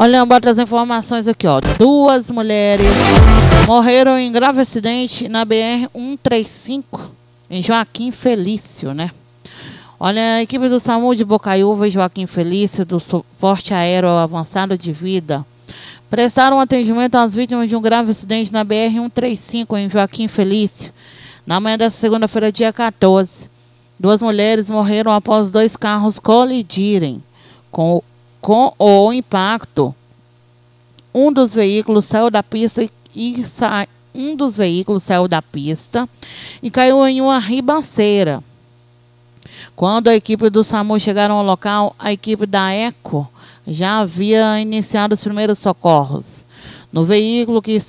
Olha, bota as informações aqui, ó. 2 mulheres morreram em grave acidente na BR-135, em Joaquim Felício, né? Olha, a equipe do SAMU de Bocaiúva e Joaquim Felício, do Suporte Aéreo Avançado de Vida, prestaram atendimento às vítimas de um grave acidente na BR-135, em Joaquim Felício, na manhã desta segunda-feira, dia 14. 2 mulheres morreram após 2 carros colidirem com o impacto. Um dos veículos saiu da pista e caiu em uma ribanceira. Quando a equipe do SAMU chegaram ao local, a equipe da ECO já havia iniciado os primeiros socorros. No veículo que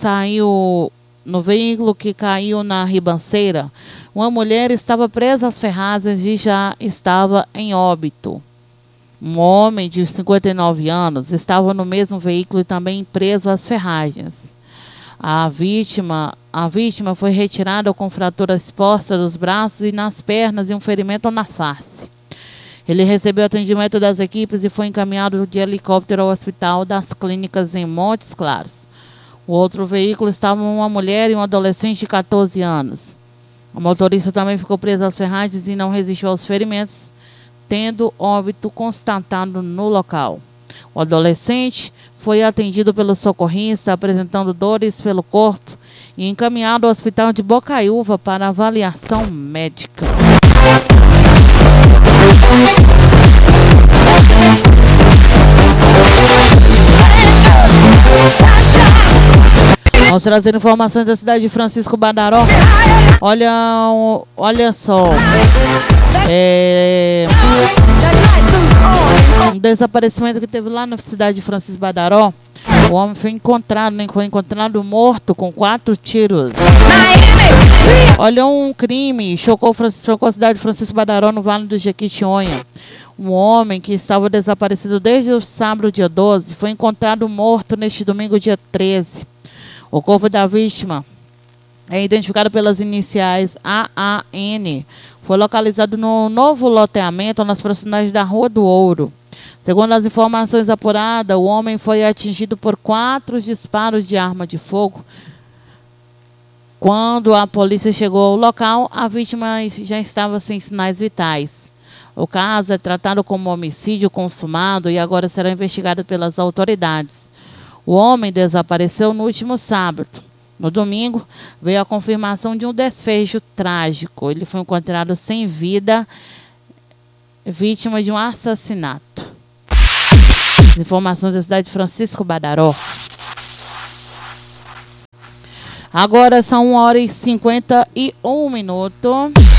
caiu na ribanceira, uma mulher estava presa às ferragens e já estava em óbito. Um homem de 59 anos estava no mesmo veículo e também preso às ferragens. A vítima foi retirada com fratura exposta dos braços e nas pernas e um ferimento na face. Ele recebeu atendimento das equipes e foi encaminhado de helicóptero ao Hospital das Clínicas em Montes Claros. O outro veículo estava uma mulher e um adolescente de 14 anos. O motorista também ficou preso às ferragens e não resistiu aos ferimentos, tendo óbito constatado no local. O adolescente foi atendido pelo socorrista, apresentando dores pelo corpo e encaminhado ao hospital de Bocaiúva para avaliação médica. Vamos trazer informações da cidade de Francisco Badaró. Olha só. Um desaparecimento que teve lá na cidade de Francisco Badaró. O homem foi encontrado morto com 4 tiros. Olha, um crime chocou a cidade de Francisco Badaró, no Vale do Jequitinhonha. Um homem que estava desaparecido desde o sábado, dia 12, foi encontrado morto neste domingo, dia 13. O corpo da vítima é identificado pelas iniciais AAN. Foi localizado no novo loteamento nas proximidades da Rua do Ouro. Segundo as informações apuradas, o homem foi atingido por 4 disparos de arma de fogo. Quando a polícia chegou ao local, a vítima já estava sem sinais vitais. O caso é tratado como homicídio consumado e agora será investigado pelas autoridades. O homem desapareceu no último sábado. No domingo, veio a confirmação de um desfecho trágico. Ele foi encontrado sem vida, vítima de um assassinato. Informações da cidade de Francisco Badaró. Agora são 1h51.